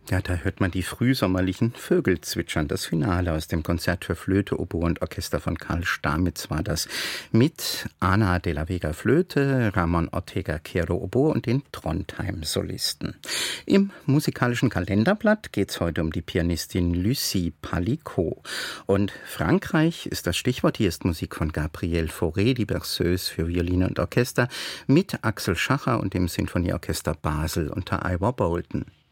Ja, da hört man die frühsommerlichen Vögel zwitschern. Das Finale aus dem Konzert für Flöte, Oboe und Orchester von Karl Stamitz war das. Mit Ana de la Vega Flöte, Ramon Ortega Quero Oboe und den Trondheim-Solisten. Im musikalischen Kalenderblatt geht es heute um die Pianistin Lucie Palicot. Und Frankreich ist das Stichwort. Hier ist Musik von Gabriel Fauré, die Berceuse für Violine und Orchester, mit Axel Schacher und dem Sinfonieorchester Basel unter Ivor Bolton.